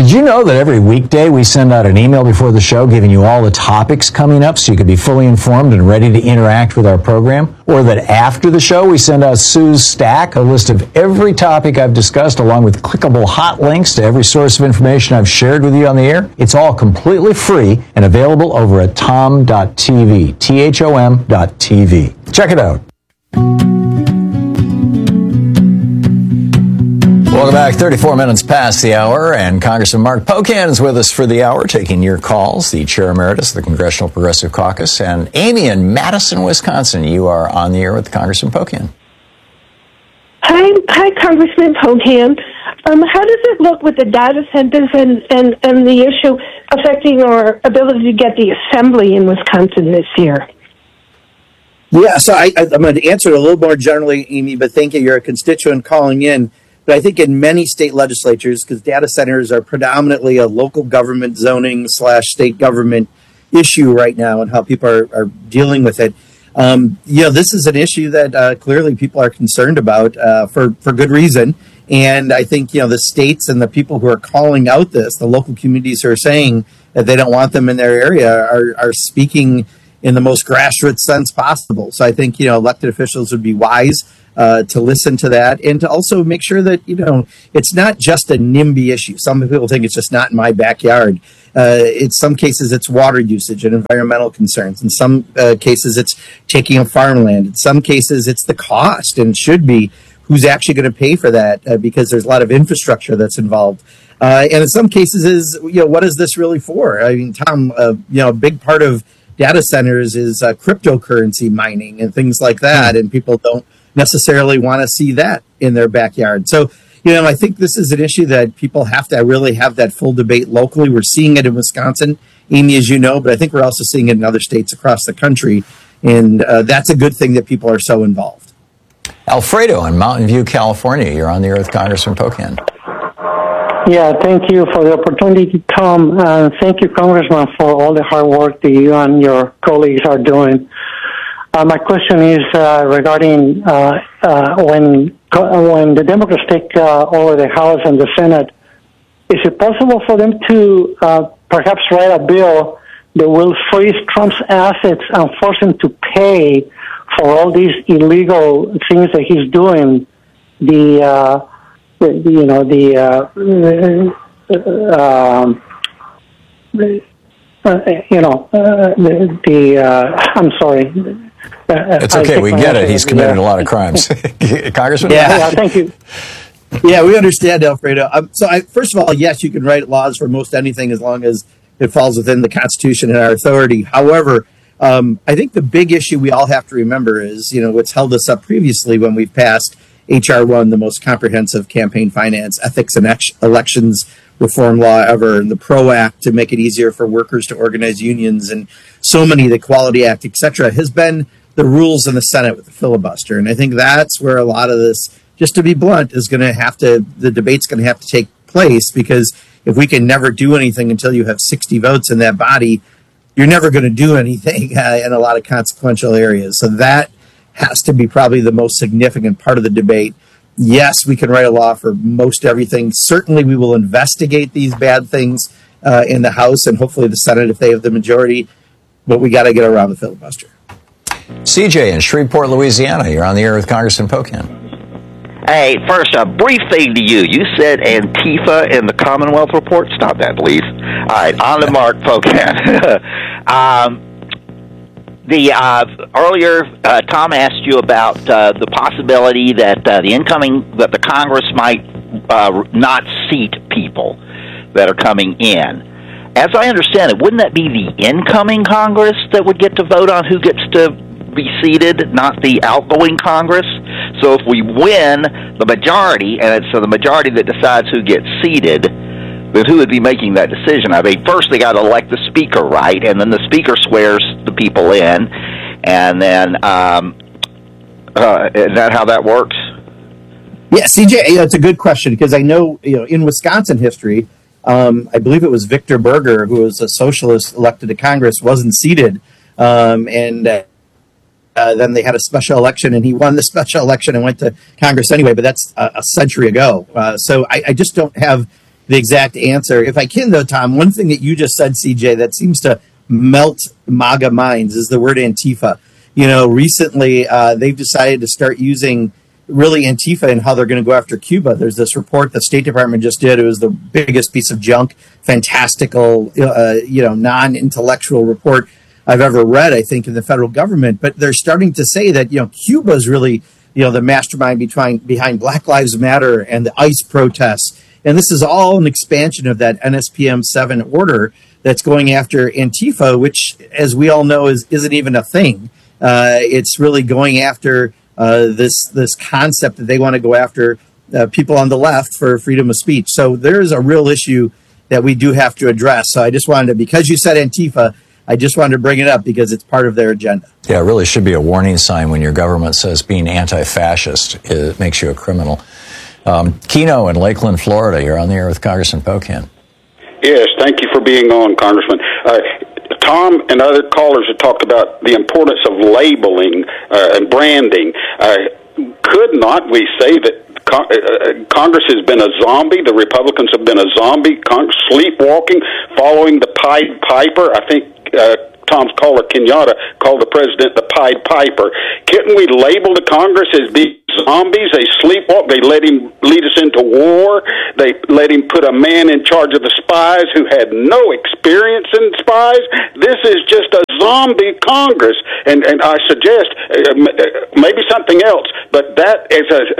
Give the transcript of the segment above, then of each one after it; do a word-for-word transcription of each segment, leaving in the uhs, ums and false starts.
Did you know that every weekday we send out an email before the show giving you all the topics coming up so you can be fully informed and ready to interact with our program? Or that after the show we send out Sue's Stack, a list of every topic I've discussed along with clickable hot links to every source of information I've shared with you on the air? It's all completely free and available over at tom dot t v, T H O M dot T V. Check it out. Welcome back. thirty-four minutes past the hour, and Congressman Mark Pocan is with us for the hour, taking your calls, the Chair Emeritus of the Congressional Progressive Caucus. And Amy in Madison, Wisconsin, you are on the air with Congressman Pocan. Hi, hi, Congressman Pocan. Um, how does it look with the data centers and, and, and the issue affecting our ability to get the assembly in Wisconsin this year? Yeah, so I, I, I'm going to answer it a little more generally, Amy, but thank you. You're a constituent calling in. But I think in many state legislatures, because data centers are predominantly a local government zoning slash state government issue right now and how people are, are dealing with it, um, you know, this is an issue that uh, clearly people are concerned about uh, for, for good reason. And I think, you know, the states and the people who are calling out this, the local communities who are saying that they don't want them in their area are, are speaking in the most grassroots sense possible. So I think, you know, elected officials would be wise Uh, to listen to that and to also make sure that, you know, it's not just a NIMBY issue. Some people think it's just not in my backyard. Uh, in some cases, it's water usage and environmental concerns. In some uh, cases, it's taking up farmland. In some cases, it's the cost and should be who's actually going to pay for that uh, because there's a lot of infrastructure that's involved. Uh, and in some cases is, you know, what is this really for? I mean, Tom, uh, you know, a big part of data centers is uh, cryptocurrency mining and things like that. And people don't necessarily want to see that in their backyard. So, you know, I think this is an issue that people have to really have that full debate locally. We're seeing it in Wisconsin, Amy, as you know, but I think we're also seeing it in other states across the country. And uh, that's a good thing that people are so involved. Alfredo in Mountain View, California. You're on the air with Congressman Pocan. Yeah, thank you for the opportunity, Tom. Uh, thank you, Congressman, for all the hard work that you and your colleagues are doing. Uh, my question is uh, regarding uh, uh, when when the Democrats take uh, over the House and the Senate, is it possible for them to uh, perhaps write a bill that will freeze Trump's assets and force him to pay for all these illegal things that he's doing? The, uh, the you know the uh, uh, um, uh, you know uh, the, the uh, I'm sorry. Uh, it's okay. We get it. He's committed a lot of crimes. Congressman? Yeah. yeah, thank you. Yeah, we understand, Alfredo. Um, so, I, first of all, yes, you can write laws for most anything as long as it falls within the Constitution and our authority. However, um, I think the big issue we all have to remember is, you know, what's held us up previously when we've passed H R one, the most comprehensive campaign finance, ethics, and elections reform law ever, and the PRO Act to make it easier for workers to organize unions, and so many, the Quality Act, et cetera, has been the rules in the Senate with the filibuster. And I think that's where a lot of this, just to be blunt, is going to have to, the debate's going to have to take place, because if we can never do anything until you have sixty votes in that body, you're never going to do anything uh, in a lot of consequential areas. So that has to be probably the most significant part of the debate. Yes, we can write a law for most everything. Certainly we will investigate these bad things uh, in the House and hopefully the Senate if they have the majority, but we got to get around the filibuster. C J in Shreveport, Louisiana. You're on the air with Congressman Pocan. Hey, first, a brief thing to you. You said Antifa in the Commonwealth Report. Stop that, please. All right, on to Mark Pocan. um, the uh, earlier, uh, Tom asked you about uh, the possibility that uh, the incoming, that the Congress might uh, not seat people that are coming in. As I understand it, wouldn't that be the incoming Congress that would get to vote on who gets to be seated, not the outgoing Congress? So if we win the majority, and it's so the majority that decides who gets seated, then who would be making that decision? I mean, first they got to elect the speaker, right? And then the speaker swears the people in, and then um, uh, is that how that works? Yeah, C J, yeah, it's a good question, because I know, you know, in Wisconsin history, um, I believe it was Victor Berger, who was a socialist elected to Congress, wasn't seated, um, and uh, uh, then they had a special election, and he won the special election and went to Congress anyway. But that's a, a century ago, uh, so I, I just don't have the exact answer. If I can, though, Tom, one thing that you just said, C J, that seems to melt MAGA minds is the word Antifa. You know, recently uh, they've decided to start using really Antifa and how they're going to go after Cuba. There's this report the State Department just did. It was the biggest piece of junk, fantastical, uh, you know, non-intellectual report I've ever read, I think, in the federal government. But they're starting to say that, you know, Cuba is really, you know, the mastermind behind, behind Black Lives Matter and the ICE protests. And this is all an expansion of that N S P M seven order that's going after Antifa, which, as we all know, is, isn't even a thing. Uh, it's really going after uh, this this concept that they want to go after uh, people on the left for freedom of speech. So there is a real issue that we do have to address. So I just wanted to, because you said Antifa, I just wanted to bring it up because it's part of their agenda. Yeah, it really should be a warning sign when your government says being anti-fascist it makes you a criminal. Um, Keno in Lakeland, Florida, you're on the air with Congressman Pocan. Yes, thank you for being on, Congressman. Uh, Tom and other callers have talked about the importance of labeling uh, and branding. Uh, could not we say that Con- uh, Congress has been a zombie? The Republicans have been a zombie, con- sleepwalking, following the Pied Piper. I think uh, Tom's caller, Kenyatta, called the president the Pied Piper. Couldn't we label the Congress as being zombies? They sleepwalk. They let him lead us into war. They let him put a man in charge of the spies who had no experience in spies. This is just a zombie Congress. And, and I suggest uh, maybe something else, but that is a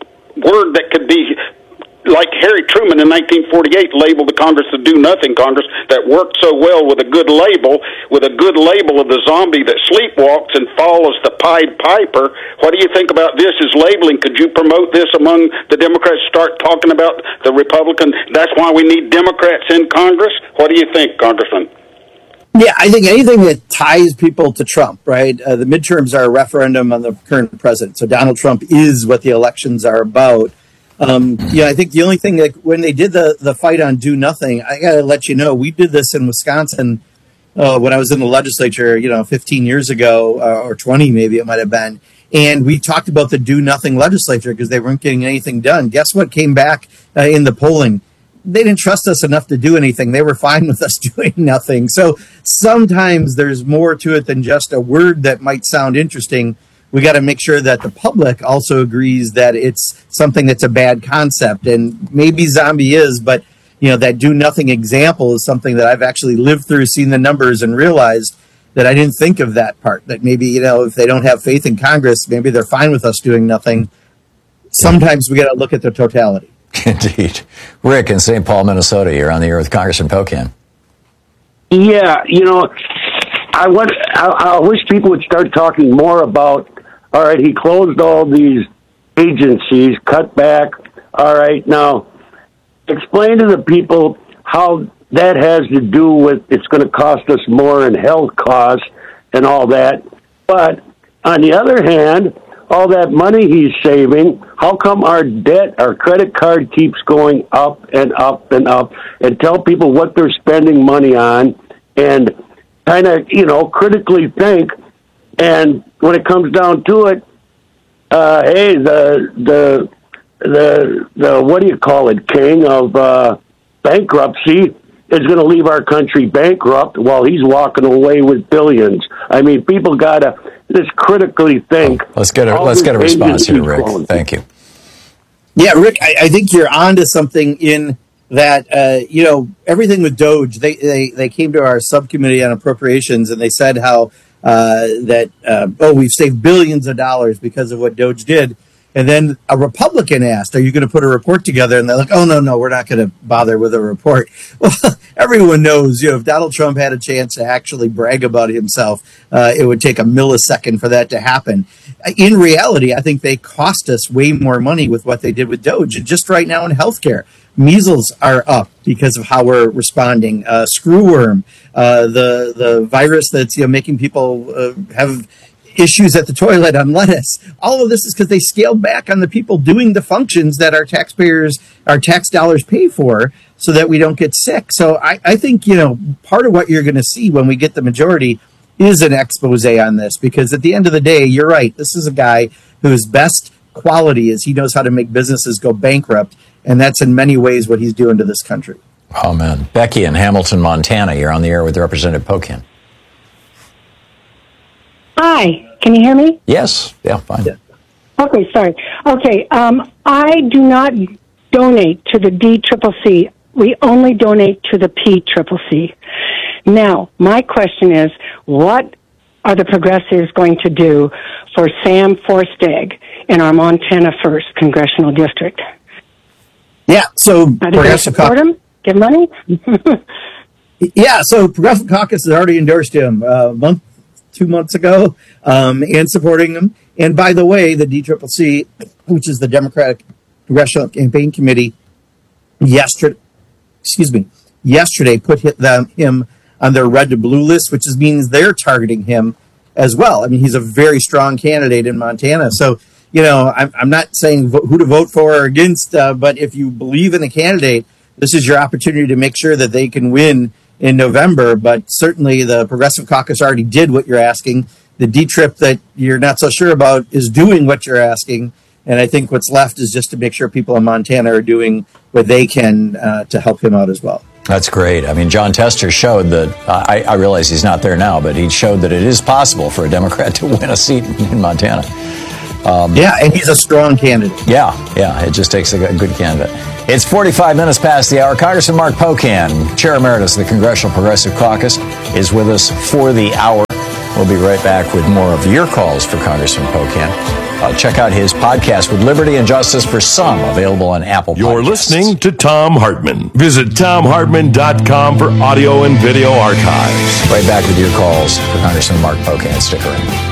word that could be like Harry Truman in nineteen forty-eight labeled the Congress the do-nothing Congress that worked so well with a good label, with a good label of the zombie that sleepwalks and follows the Pied Piper. What do you think about this as labeling? Could you promote this among the Democrats, start talking about the Republican? That's why we need Democrats in Congress? What do you think, Congressman? Yeah, I think anything that ties people to Trump, right? Uh, the midterms are a referendum on the current president. So Donald Trump is what the elections are about. Um, yeah, I think the only thing, like when they did the, the fight on Do Nothing, I got to let you know, we did this in Wisconsin uh, when I was in the legislature, you know, fifteen years ago, uh, or twenty maybe it might have been. And we talked about the Do Nothing legislature because they weren't getting anything done. Guess what came back uh, in the polling? They didn't trust us enough to do anything. They were fine with us doing nothing. So sometimes there's more to it than just a word that might sound interesting. We got to make sure that the public also agrees that it's something that's a bad concept. And maybe zombie is, but you know, that do nothing example is something that I've actually lived through, seen the numbers and realized that I didn't think of that part, that maybe, you know, if they don't have faith in Congress, maybe they're fine with us doing nothing. Sometimes we got to look at the totality. Indeed. Rick in Saint Paul, Minnesota, you're on the air with Congressman Pocan. Yeah, you know, I want. I, I wish people would start talking more about. All right, he closed all these agencies, cut back. All right, now explain to the people how that has to do with it's going to cost us more in health costs and all that. But on the other hand, all that money he's saving, how come our debt, our credit card keeps going up and up and up? And tell people what they're spending money on and kind of, you know, critically think. And when it comes down to it, uh, hey, the, the, the, the, what do you call it, king of uh, bankruptcy is going to leave our country bankrupt while he's walking away with billions. I mean, people got to just critically think. Oh, let's get a, let's get a response here, Rick. Closed. Thank you. Yeah, Rick, I, I think you're onto something in that, uh, you know, everything with Doge, they, they, they came to our subcommittee on appropriations and they said how uh, that, uh, oh, we've saved billions of dollars because of what Doge did. And then a Republican asked, are you going to put a report together? And they're like, oh, no, no, we're not going to bother with a report. Well, everyone knows, you know, if Donald Trump had a chance to actually brag about himself, uh, it would take a millisecond for that to happen. In reality, I think they cost us way more money with what they did with Doge. And just right now in healthcare, measles are up because of how we're responding. Uh, screwworm, uh, the the virus that's, you know, making people uh, have issues at the toilet on lettuce. All of this is because they scaled back on the people doing the functions that our taxpayers, our tax dollars pay for so that we don't get sick. So I, I think, you know, part of what you're going to see when we get the majority is an expose on this, because at the end of the day, you're right. This is a guy whose best quality is he knows how to make businesses go bankrupt. And that's in many ways what he's doing to this country. Amen. Becky in Hamilton, Montana, you're on the air with Representative Pocan. Hi, can you hear me? Yes. Yeah, fine. Yeah. Okay, sorry. Okay, um, I do not donate to the D C C C. We only donate to the P C C C. Now, my question is, what are the progressives going to do for Sam Forstegg in our Montana first Congressional District? Yeah, so uh, Progressive support him? Give money? Yeah, so Progressive Caucus has already endorsed him uh, a month, two months ago, um, and supporting him. And by the way, the D C C C, which is the Democratic Congressional Campaign Committee, yesterday, excuse me, yesterday put them, him on their red to blue list, which is, means they're targeting him as well. I mean, he's a very strong candidate in Montana. So, you know, I'm, I'm not saying vo- who to vote for or against, uh, but if you believe in a candidate, this is your opportunity to make sure that they can win in November. But certainly the Progressive Caucus already did what you're asking. The D C C that you're not so sure about is doing what you're asking. And I think what's left is just to make sure people in Montana are doing what they can uh, to help him out as well. That's great. I mean, John Tester showed that, uh, I, I realize he's not there now, but he showed that it is possible for a Democrat to win a seat in Montana. Um, yeah, and he's a strong candidate. Yeah, yeah, it just takes a good candidate. It's forty-five minutes past the hour. Congressman Mark Pocan, Chair Emeritus of the Congressional Progressive Caucus, is with us for the hour. We'll be right back with more of your calls for Congressman Pocan. Uh, check out his podcast with Liberty and Justice for Some, available on Apple Podcasts. You're listening to Thom Hartmann. Visit Thom Hartmann dot com for audio and video archives. Right back with your calls for Congressman Mark Pocan. Stick around.